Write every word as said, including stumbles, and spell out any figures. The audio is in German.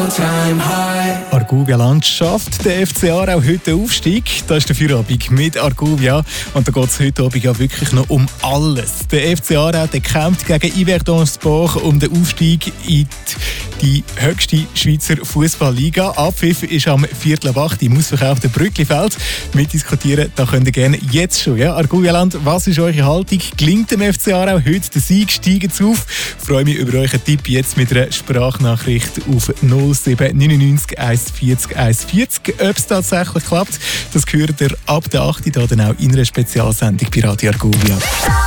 all-time high. Argovia Landschaft, der F C Aarau heute Aufstieg. Das ist der Feierabend mit Argovia. Und da geht es heute Abend ja wirklich noch um alles. Der F C Aarau der kämpft gegen Yverdon Sport um den Aufstieg in die höchste Schweizer Fußballliga. Abpfiff ist am Viertel ab acht im ausverkauften Brücklifeld. Mitdiskutieren, da könnt ihr gerne jetzt schon. Ja? Argovialand, was ist eure Haltung? Gelingt dem F C Aarau heute der Sieg? Steigen Sie auf? Ich freue mich über euren Tipp jetzt mit einer Sprachnachricht auf null sieben neun neun eins vier null eins vier null. Ob es tatsächlich klappt, das hört ihr ab der acht Uhr dann auch in einer Spezialsendung bei Radio Argovia.